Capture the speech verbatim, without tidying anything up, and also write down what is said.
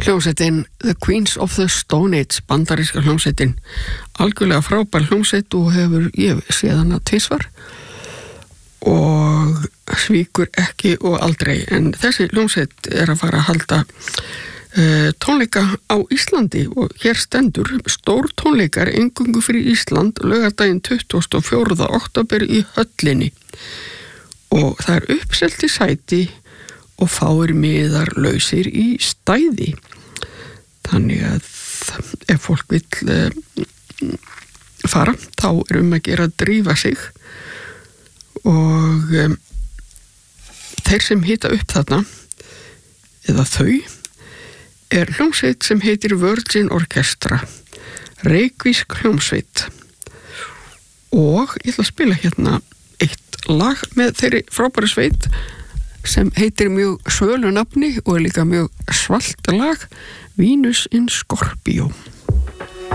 hljómsveitin The Queens of the Stone Age, bandaríska hljómsveitin, algjörlega frábær hljómsveit og hefur ég séð hana tvisvar og svíkur ekki og aldrei, en þessi hljómsveit er að fara að halda uh, tónleika á Íslandi og hér stendur stór tónleikar eingöngu fyrir Ísland laugardaginn tuttugasta og fjórða október í Höllinni og það er uppselt í sæti og fáir miðar lausir í stæði. Þannig að ef fólk vill uh, fara, þá er um að gera að drífa sig og um, þeir sem hita upp þarna, eða þau, er hljómsveit sem heitir Virgin Orchestra, reykvísk hljómsveit og ég ætla að spila hérna eitt lag með þeirri frábæru sveit sem heitir mjög svölu nafni og er líka mjög svalt lag, Venus in Scorpio.